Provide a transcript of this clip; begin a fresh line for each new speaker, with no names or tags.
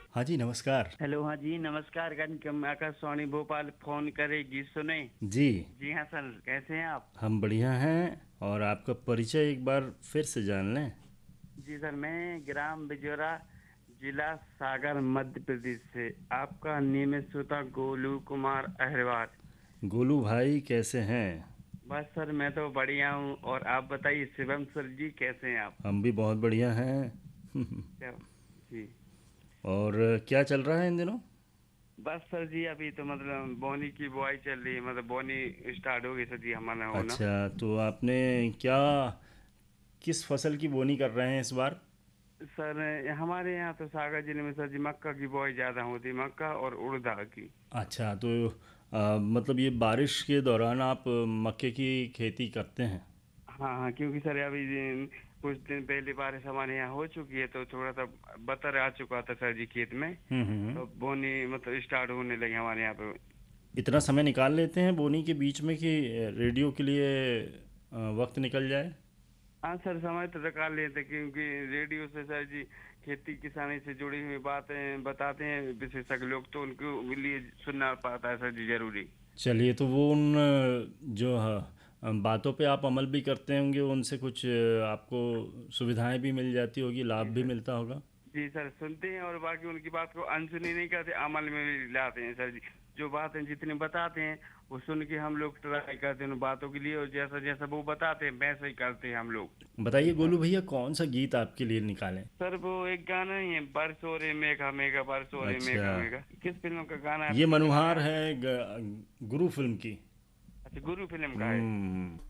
हाँ जी, नमस्कार।
हेलो, हाँ जी, नमस्कार। कार्यक्रम आकाशवाणी भोपाल फोन करे गीत सुने।
जी,
जी हाँ सर, कैसे हैं आप?
हम बढ़िया हैं और आपका परिचय एक बार फिर से जान लें।
जी सर, मैं ग्राम बिजोरा, जिला सागर, मध्य प्रदेश से आपका नियमित श्रोता गोलू कुमार अहिरवार।
गोलू भाई कैसे हैं?
बस सर, मैं तो बढ़िया हूँ। और आप बताइए शिवम सर जी, कैसे हैं आप?
हम भी बहुत बढ़िया हैं।
क्या? जी।
और क्या चल रहा है इन दिनों?
बस सर जी, अभी तो मतलब बोनी की बुआई चल रही है, मतलब बोनी स्टार्ट हो गई सर जी, हमारा होना।
अच्छा, तो आपने क्या किस फसल की बोनी कर रहे हैं इस बार?
सर, हमारे यहाँ तो सागर जिले में सर जी मक्का की बुआई ज़्यादा होती है, मक्का और उड़द की।
अच्छा, तो मतलब ये बारिश के दौरान आप मक्के की खेती करते हैं?
हाँ हाँ, क्योंकि सर अभी कुछ दिन पहले बारिश हमारे यहाँ हो चुकी है, तो थोड़ा सा बतर आ चुका था सर जी खेत में।
हम्म।
तो बोनी मतलब स्टार्ट होने लगे हमारे यहाँ पे।
इतना समय निकाल लेते हैं बोनी के बीच में कि रेडियो के लिए वक्त निकल जाए?
हाँ सर, समय तो निकाल लेते, क्योंकि रेडियो से सर जी खेती किसानी से जुड़ी हुई बातें बताते हैं विशेषज्ञ लोग, तो उनको लिए सुनना पड़ता है सर जी, जरूरी।
चलिए, तो वो उन जो बातों पे आप अमल भी करते होंगे, उनसे कुछ आपको सुविधाएं भी मिल जाती होगी, लाभ
जी
भी
सर।
मिलता होगा।
जी सर, सुनते हैं और बाकी उनकी बात को अनसुनी नहीं करते, अमल में भी लाते हैं सर जी। जो बातें जितनी बताते हैं वो सुन के हम लोग ट्राई करते हैं उन बातों के लिए, और जैसा जैसा वो बताते हैं वैसा ही करते हैं हम लोग।
बताइए गोलू भैया, कौन सा गीत आपके लिए निकालें?
सर, वो एक गाना ही है, बरसो रे मेघा मेघा, बरसो रे
अच्छा,
मेघा मेघा। किस फिल्म का गाना है,
ये
आपको कुछ
मनुहार
याद है?
है गुरु फिल्म की।
अच्छा, गुरु फिल्म का है।
हम्म।